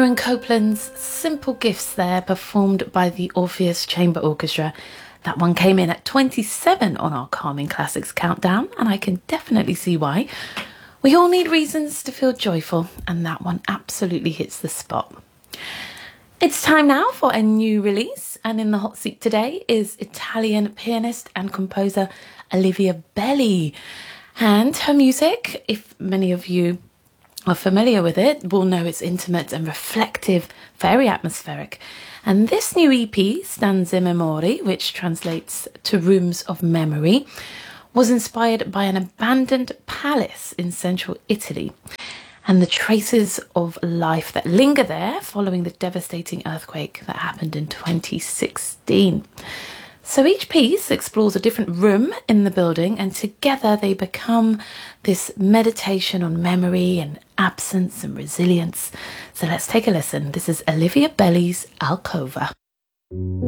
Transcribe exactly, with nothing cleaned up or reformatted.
Aaron Copland's Simple Gifts there, performed by the Orpheus Chamber Orchestra. That one came in at twenty-seven on our Calming Classics countdown, and I can definitely see why. We all need reasons to feel joyful, and that one absolutely hits the spot. It's time now for a new release, and in the hot seat today is Italian pianist and composer Olivia Belli. And her music, if many of you are familiar with it, will know it's intimate and reflective, very atmospheric. And this new E P, Stanze Memori, which translates to Rooms of Memory, was inspired by an abandoned palace in central Italy and the traces of life that linger there following the devastating earthquake that happened in twenty sixteen. So each piece explores a different room in the building, and together they become this meditation on memory and absence and resilience. So let's take a listen. This is Olivia Belli's Alcova.